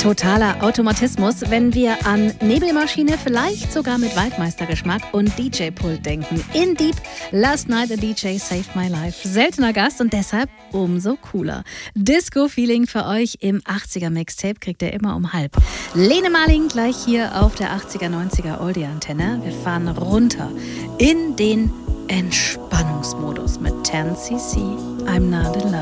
Totaler Automatismus, wenn wir an Nebelmaschine, vielleicht sogar mit Waldmeistergeschmack und DJ-Pult denken. In Deep, Last Night a DJ Saved My Life. Seltener Gast und deshalb umso cooler. Disco-Feeling für euch im 80er-Mixtape kriegt ihr immer um 12:30. Lene Marling gleich hier auf der 80er-90er Oldie-Antenne. Wir fahren runter in den Entspannungsmodus mit 10cc. I'm not in love.